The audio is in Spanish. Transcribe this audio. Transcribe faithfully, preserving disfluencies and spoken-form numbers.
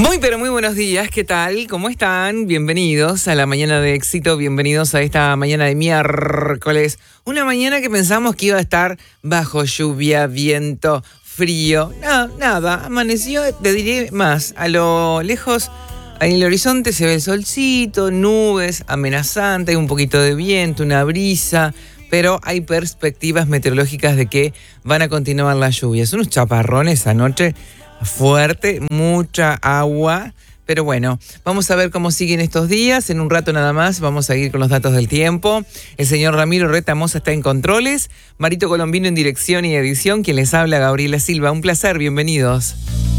Muy pero muy buenos días, ¿qué tal? ¿Cómo están? Bienvenidos a la mañana de éxito, bienvenidos a esta mañana de miércoles. Una mañana que pensamos que iba a estar bajo lluvia, viento, frío. No, nada, amaneció, te diré más, a lo lejos, en el horizonte se ve el solcito, nubes, amenazante, hay un poquito de viento, una brisa, pero hay perspectivas meteorológicas de que van a continuar las lluvias. Unos chaparrones anoche fuerte, mucha agua, pero bueno, vamos a ver cómo siguen estos días. En un rato nada más vamos a ir con los datos del tiempo. El señor Ramiro Retamosa está en controles, Marito Colombino en dirección y edición, quien les habla, Gabriela Silva. Un placer, bienvenidos.